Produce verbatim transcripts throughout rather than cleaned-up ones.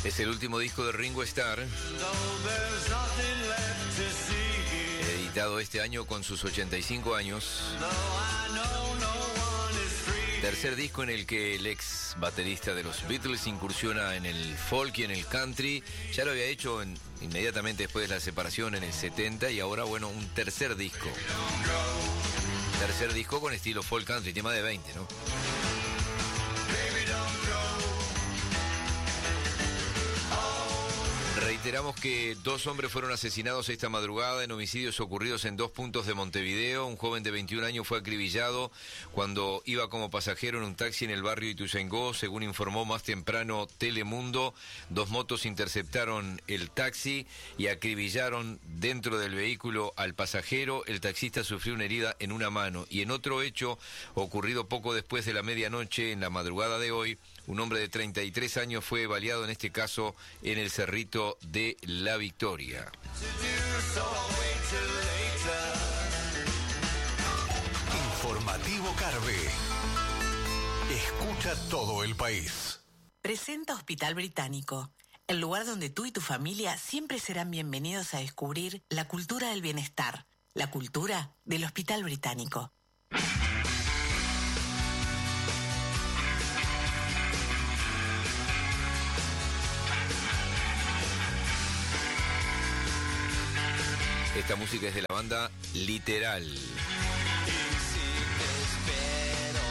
Es el último disco de Ringo Starr, editado este año con sus ochenta y cinco años. Tercer disco en el que el ex baterista de los Beatles incursiona en el folk y en el country. Ya lo había hecho en, inmediatamente después de la separación en el setenta, y ahora, bueno, un tercer disco. Tercer disco con estilo folk country, tema de veinte, ¿no? Reiteramos que dos hombres fueron asesinados esta madrugada en homicidios ocurridos en dos puntos de Montevideo. Un joven de veintiún años fue acribillado cuando iba como pasajero en un taxi en el barrio Ituzaingó. Según informó más temprano Telemundo, dos motos interceptaron el taxi y acribillaron dentro del vehículo al pasajero. El taxista sufrió una herida en una mano. Y en otro hecho ocurrido poco después de la medianoche, en la madrugada de hoy, un hombre de treinta y tres años fue baleado, en este caso en el Cerrito de La Victoria. Informativo Carve. Escucha todo el país. Presenta Hospital Británico, el lugar donde tú y tu familia siempre serán bienvenidos a descubrir la cultura del bienestar, la cultura del Hospital Británico. Esta música es de la banda Literal. Y si te espero,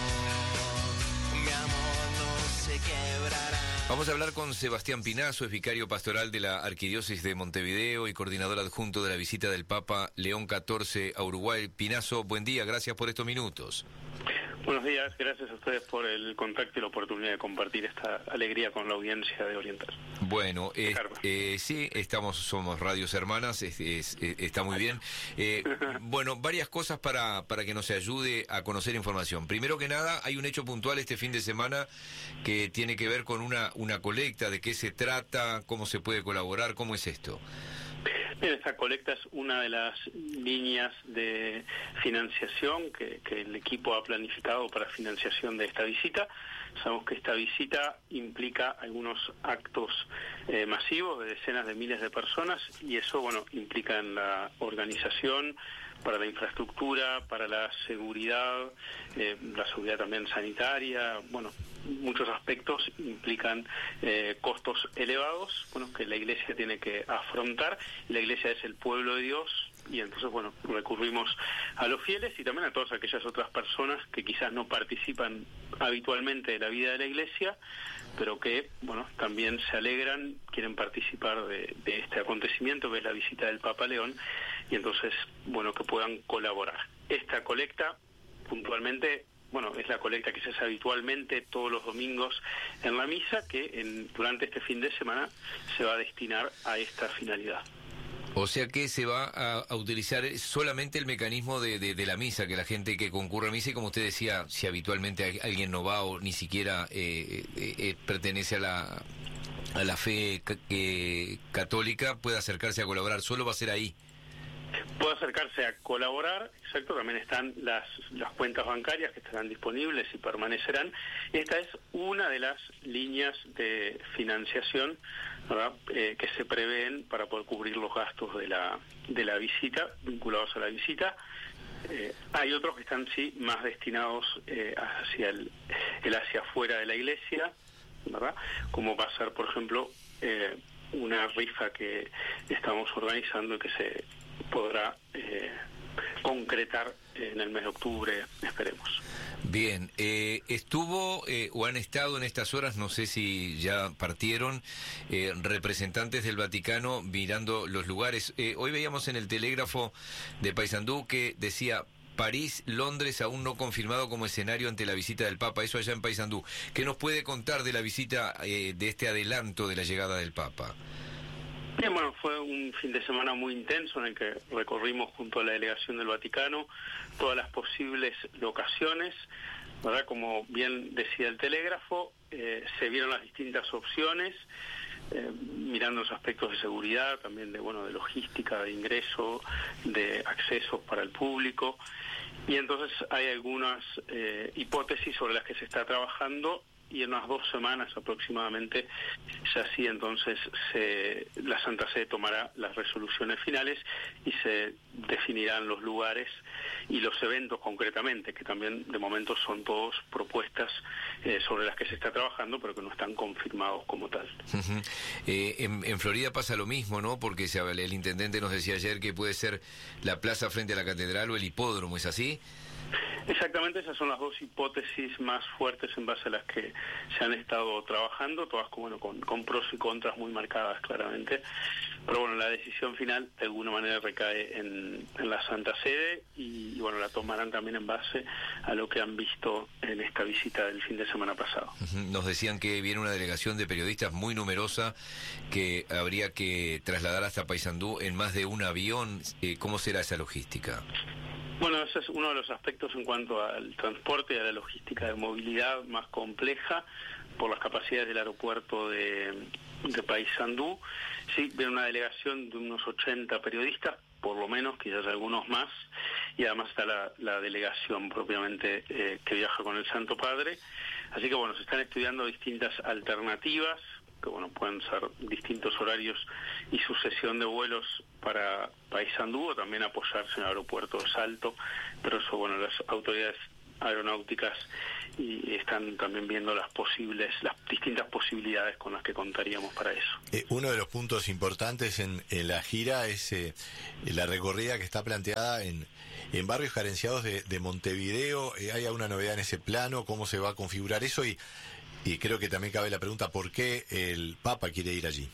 mi amor no se quebrará. Vamos a hablar con Sebastián Pinazo, es vicario pastoral de la Arquidiócesis de Montevideo y coordinador adjunto de la visita del Papa León catorce a Uruguay. Pinazo, buen día, gracias por estos minutos. Buenos días, gracias a ustedes por el contacto y la oportunidad de compartir esta alegría con la audiencia de Oriental. Bueno, eh, eh, sí, estamos, somos radios hermanas, es, es, es, está muy bien. Eh, bueno, varias cosas para, para que nos ayude a conocer información. Primero que nada, hay un hecho puntual este fin de semana que tiene que ver con una, una colecta. ¿De qué se trata? ¿Cómo se puede colaborar? ¿Cómo es esto? Bien, esta colecta es una de las líneas de financiación que, que el equipo ha planificado para financiación de esta visita. Sabemos que esta visita implica algunos actos eh, masivos de decenas de miles de personas, y eso, bueno, implica en la organización, para la infraestructura, para la seguridad, eh, la seguridad también sanitaria, bueno, muchos aspectos implican eh, costos elevados, bueno, que la Iglesia tiene que afrontar. La Iglesia es el pueblo de Dios, y entonces, bueno, recurrimos a los fieles y también a todas aquellas otras personas que quizás no participan habitualmente de la vida de la Iglesia, pero que, bueno, también se alegran, quieren participar de, de este acontecimiento que es la visita del Papa León, y entonces, bueno, que puedan colaborar. Esta colecta, puntualmente, bueno, es la colecta que se hace habitualmente todos los domingos en la misa, que en, durante este fin de semana se va a destinar a esta finalidad. O sea que se va a, a utilizar solamente el mecanismo de, de, de la misa, que la gente que concurre a misa, y como usted decía, si habitualmente alguien no va o ni siquiera eh, eh, eh, pertenece a la a la fe eh, católica, puede acercarse a colaborar. Solo va a ser ahí. Puede acercarse a colaborar, exacto, también están las, las cuentas bancarias que estarán disponibles y permanecerán. Esta es una de las líneas de financiación, ¿verdad?, eh, que se prevén para poder cubrir los gastos de la, de la visita, vinculados a la visita. Eh, hay otros que están, sí, más destinados eh, hacia el, el hacia afuera de la Iglesia, ¿verdad?, como va a ser, por ejemplo, eh, una rifa que estamos organizando y que se podrá eh, concretar en el mes de octubre, esperemos. Bien, eh, estuvo eh, o han estado en estas horas, no sé si ya partieron, eh, representantes del Vaticano mirando los lugares. Eh, hoy veíamos en el telégrafo de Paysandú que decía París, Londres aún no confirmado como escenario ante la visita del Papa, eso allá en Paysandú. ¿Qué nos puede contar de la visita, eh, de este adelanto de la llegada del Papa? Bien, bueno, fue un fin de semana muy intenso en el que recorrimos junto a la delegación del Vaticano todas las posibles locaciones, ¿verdad? Como bien decía el telégrafo, eh, se vieron las distintas opciones, eh, mirando los aspectos de seguridad, también de, bueno, de logística, de ingreso, de accesos para el público, y entonces hay algunas eh, hipótesis sobre las que se está trabajando y en unas dos semanas aproximadamente ya sí entonces se, la Santa Sede tomará las resoluciones finales y se definirán los lugares y los eventos concretamente, que también de momento son todos propuestas eh, sobre las que se está trabajando, pero que no están confirmados como tal. Uh-huh. eh, en, en Florida pasa lo mismo, ¿no? Porque se, el intendente nos decía ayer que puede ser la plaza frente a la catedral o el hipódromo, ¿es así? Exactamente, esas son las dos hipótesis más fuertes en base a las que se han estado trabajando, todas con, bueno, con, con pros y contras muy marcadas claramente, pero bueno, la decisión final de alguna manera recae en, en la Santa Sede y, y bueno, la tomarán también en base a lo que han visto en esta visita del fin de semana pasado. Nos decían que viene una delegación de periodistas muy numerosa que habría que trasladar hasta Paysandú en más de un avión. ¿Cómo será esa logística? Bueno, ese es uno de los aspectos en cuanto al transporte y a la logística de movilidad más compleja por las capacidades del aeropuerto de, de Paysandú. Sí, viene una delegación de unos ochenta periodistas, por lo menos, quizás algunos más, y además está la, la delegación propiamente eh, que viaja con el Santo Padre. Así que bueno, se están estudiando distintas alternativas, que bueno, pueden ser distintos horarios y sucesión de vuelos para Paysandú o también apoyarse en el aeropuerto de Salto, pero eso, bueno, las autoridades aeronáuticas y están también viendo las posibles, las distintas posibilidades con las que contaríamos para eso. Eh, uno de los puntos importantes en, en la gira es eh, la recorrida que está planteada en, en barrios carenciados de, de Montevideo. Eh, ¿hay alguna novedad en ese plano? ¿Cómo se va a configurar eso? Y Y creo que también cabe la pregunta, ¿por qué el Papa quiere ir allí?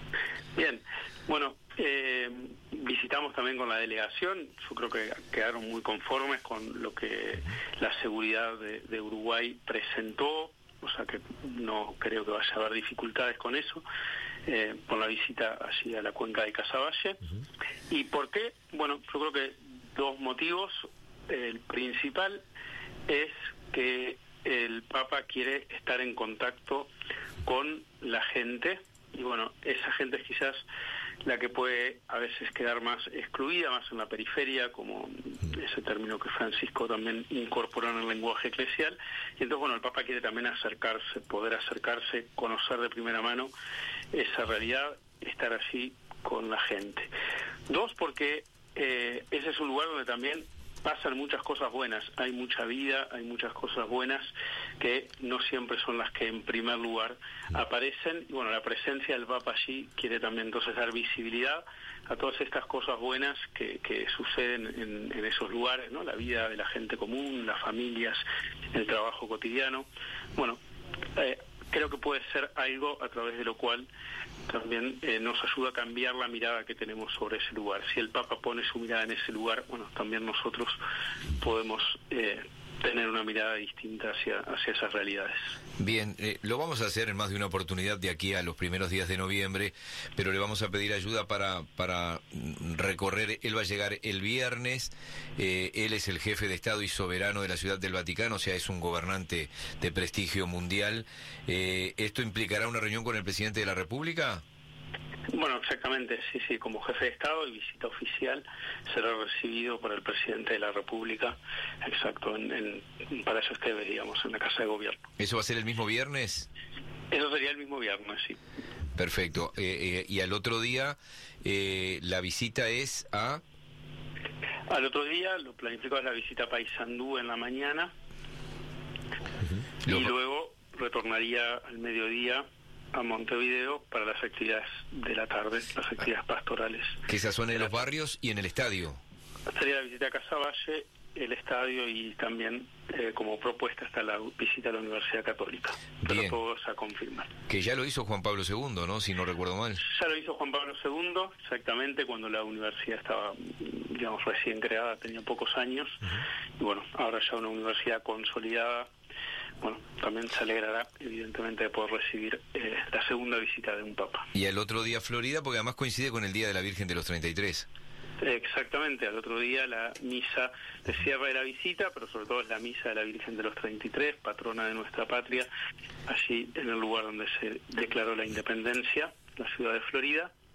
Bien, bueno, eh, visitamos también con la delegación, yo creo que quedaron muy conformes con lo que la seguridad de, de Uruguay presentó, o sea que no creo que vaya a haber dificultades con eso, eh, con la visita allí a la cuenca de Casaballe. Uh-huh. ¿Y por qué? Bueno, yo creo que dos motivos. El principal es que el Papa quiere estar en contacto con la gente y bueno, esa gente es quizás la que puede a veces quedar más excluida, más en la periferia, como ese término que Francisco también incorporó en el lenguaje eclesial, y entonces bueno, el Papa quiere también acercarse, poder acercarse, conocer de primera mano esa realidad, estar allí con la gente. Dos, porque eh, ese es un lugar donde también pasan muchas cosas buenas, hay mucha vida, hay muchas cosas buenas que no siempre son las que en primer lugar aparecen, y bueno, la presencia del Papa allí quiere también entonces dar visibilidad a todas estas cosas buenas que, que suceden en, en esos lugares, ¿no? La vida de la gente común, las familias, el trabajo cotidiano. Bueno, eh, creo que puede ser algo a través de lo cual también eh, nos ayuda a cambiar la mirada que tenemos sobre ese lugar. Si el Papa pone su mirada en ese lugar, bueno, también nosotros podemos eh, tener una mirada distinta hacia, hacia esas realidades. Bien, eh, lo vamos a hacer en más de una oportunidad de aquí a los primeros días de noviembre, pero le vamos a pedir ayuda para, para recorrer. Él va a llegar el viernes, eh, él es el jefe de Estado y soberano de la Ciudad del Vaticano, o sea, es un gobernante de prestigio mundial. Eh, ¿Esto implicará una reunión con el presidente de la República? Bueno, exactamente, sí, sí, como jefe de Estado y visita oficial será recibido por el presidente de la República, exacto, en, en para eso esté, digamos, en la Casa de Gobierno. ¿Eso va a ser el mismo viernes? Eso sería el mismo viernes, sí. Perfecto, eh, eh, y al otro día eh, la visita es a... Al otro día lo planificado es la visita a Paysandú en la mañana, uh-huh. y Lo... luego retornaría al mediodía a Montevideo para las actividades de la tarde, las actividades pastorales. Que esas son en los barrios y en el estadio. Sería la visita a Casaballe, el estadio y también eh, como propuesta está la visita a la Universidad Católica. Pero Bien. todo es a confirmar. Que ya lo hizo Juan Pablo segundo, ¿no? Si no recuerdo mal. Ya lo hizo Juan Pablo segundo, exactamente, cuando la universidad estaba, digamos, recién creada, tenía pocos años. Uh-huh. Y bueno, ahora ya una universidad consolidada. Bueno, también se alegrará, evidentemente, de poder recibir eh, la segunda visita de un Papa. Y el otro día Florida, porque además coincide con el Día de la Virgen de los treinta y tres. Exactamente, al otro día la misa de cierre de la visita, pero sobre todo es la misa de la Virgen de los treinta y tres, patrona de nuestra patria, allí en el lugar donde se declaró la independencia, la ciudad de Florida.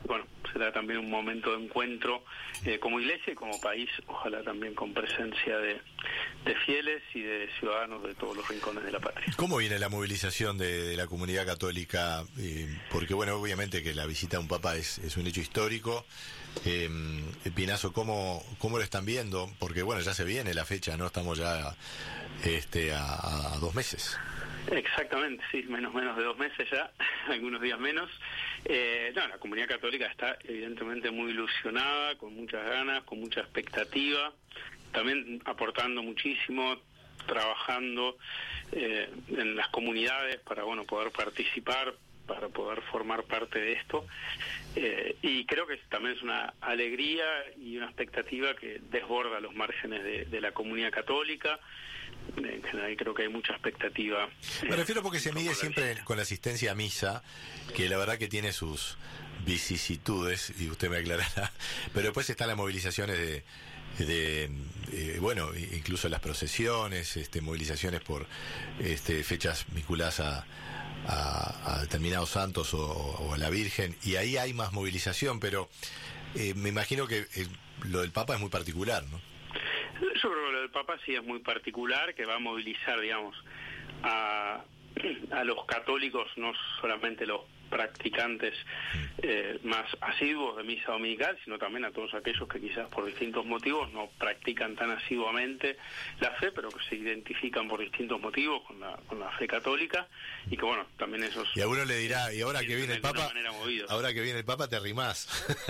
bueno, será también un momento de encuentro eh, como iglesia y como país, ojalá también con presencia de, de fieles y de ciudadanos de todos los rincones de la patria. ¿Cómo viene la movilización de, de la comunidad católica? Eh, porque, bueno, obviamente que la visita a un papa es, es un hecho histórico. Eh, Pinazo, ¿cómo, ¿cómo lo están viendo? Porque, bueno, ya se viene la fecha, ¿no? Estamos ya este, a, a dos meses. Exactamente, sí, menos menos de dos meses ya, algunos días menos. Eh, no, la comunidad católica está evidentemente muy ilusionada, con muchas ganas, con mucha expectativa, también aportando muchísimo, trabajando eh, en las comunidades para, bueno, poder participar, para poder formar parte de esto. Eh, y creo que también es una alegría y una expectativa que desborda los márgenes de, de la comunidad católica. En general creo que hay mucha expectativa. Me refiero porque se mide siempre con la asistencia a misa, que la verdad que tiene sus vicisitudes, y usted me aclarará, pero después están las movilizaciones de, de eh, bueno, incluso las procesiones, este, movilizaciones por este, fechas vinculadas a, a, a determinados santos o, o a la Virgen, y ahí hay más movilización, pero eh, me imagino que eh, lo del Papa es muy particular, ¿no? Yo creo que lo del Papa sí es muy particular, que va a movilizar, digamos, a, a los católicos, no solamente los practicantes eh, más asiduos de misa dominical, sino también a todos aquellos que quizás por distintos motivos no practican tan asiduamente la fe, pero que se identifican por distintos motivos con la, con la fe católica, y que bueno, también esos... Y a uno le dirá, y ahora que viene el Papa, ahora que viene el Papa te arrimás.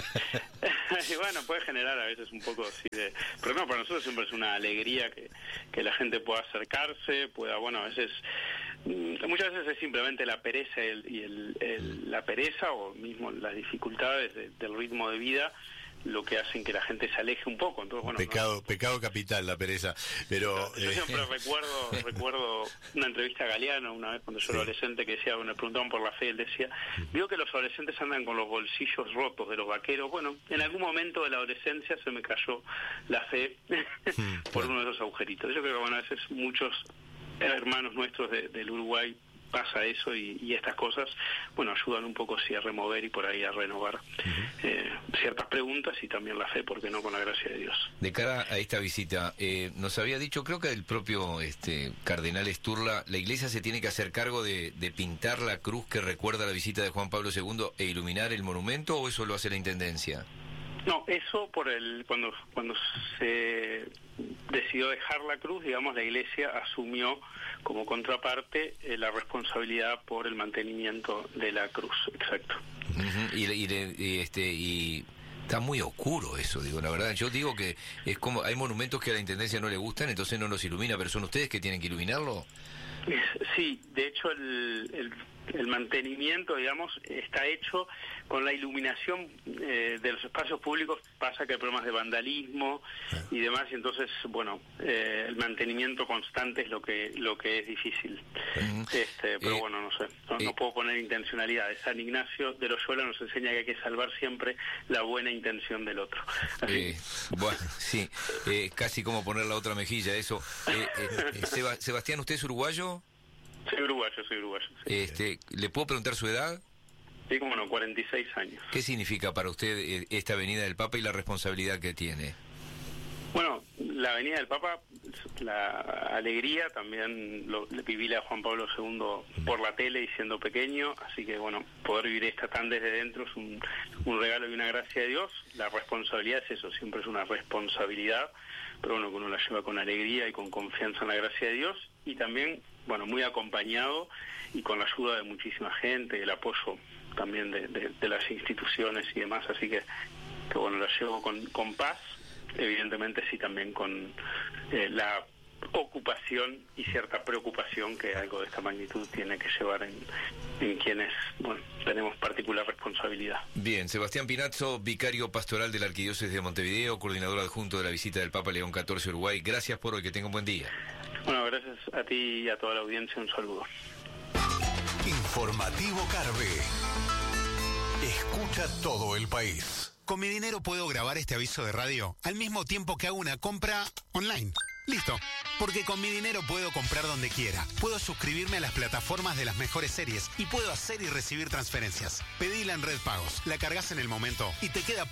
Y bueno, puede generar a veces un poco así de... Pero no, para nosotros siempre es una alegría que, que la gente pueda acercarse, pueda, bueno, a veces... Muchas veces es simplemente la pereza y, el, y el, el, la pereza o mismo las dificultades de, del ritmo de vida lo que hacen que la gente se aleje un poco. Entonces, bueno, pecado, no, pecado capital, la pereza. Pero yo eh... siempre recuerdo recuerdo una entrevista a Galeano una vez cuando yo era sí. adolescente, que decía, bueno, le preguntaban por la fe, él decía, vio que los adolescentes andan con los bolsillos rotos de los vaqueros. Bueno, en algún momento de la adolescencia se me cayó la fe por uno de esos agujeritos. Yo creo que, bueno, a veces muchos hermanos nuestros de, del Uruguay pasa eso, y, y estas cosas, bueno, ayudan un poco sí a remover y por ahí a renovar uh-huh. eh, ciertas preguntas, y también la fe, porque no, con la gracia de Dios. De cara a esta visita, eh, nos había dicho, creo que el propio este cardenal Sturla, la Iglesia se tiene que hacer cargo de, de pintar la cruz que recuerda la visita de Juan Pablo segundo e iluminar el monumento, ¿o eso lo hace la Intendencia? No, eso por el cuando cuando se decidió dejar la cruz, digamos, la Iglesia asumió como contraparte eh, la responsabilidad por el mantenimiento de la cruz, exacto. Uh-huh. y, y, y este y está muy oscuro eso, digo, la verdad. Yo digo que es como hay monumentos que a la Intendencia no le gustan, entonces no los ilumina, pero son ustedes que tienen que iluminarlo. Sí, de hecho el, el, el mantenimiento, digamos, está hecho con la iluminación eh, de los espacios públicos. Pasa que hay problemas de vandalismo y demás, y entonces, bueno, eh, el mantenimiento constante es lo que lo que es difícil. Uh-huh. este Pero eh, bueno, no sé, no, eh, no puedo poner intencionalidad. San Ignacio de Loyola nos enseña que hay que salvar siempre la buena intención del otro. Eh, bueno, sí, eh, casi como poner la otra mejilla, eso. Eh, eh, Seba, Sebastián, ¿usted es uruguayo? Soy uruguayo, soy uruguayo. Sí. Este, ¿le puedo preguntar su edad? Sí, como no, cuarenta y seis años. ¿Qué significa para usted esta venida del Papa y la responsabilidad que tiene? Bueno, la venida del Papa, la alegría, también lo, viví a Juan Pablo segundo por la tele y siendo pequeño, así que bueno, poder vivir esta tan desde dentro es un, un regalo y una gracia de Dios. La responsabilidad es eso, siempre es una responsabilidad, pero bueno, que uno la lleva con alegría y con confianza en la gracia de Dios, y también, bueno, muy acompañado y con la ayuda de muchísima gente, el apoyo también de, de, de las instituciones y demás, así que, que bueno, la llevo con, con paz, evidentemente sí también con eh, la ocupación y cierta preocupación que algo de esta magnitud tiene que llevar en, en quienes, bueno, tenemos particular responsabilidad. Bien, Sebastián Pinazzo, vicario pastoral de la Arquidiócesis de Montevideo, coordinador adjunto de la visita del Papa León catorce a Uruguay. Gracias por hoy, que tenga un buen día. Bueno, gracias a ti y a toda la audiencia, un saludo. Informativo Carve. Escucha todo el país. Con mi dinero puedo grabar este aviso de radio al mismo tiempo que hago una compra online. Listo. Porque con mi dinero puedo comprar donde quiera. Puedo suscribirme a las plataformas de las mejores series y puedo hacer y recibir transferencias. Pedila en Red Pagos, la cargas en el momento y te queda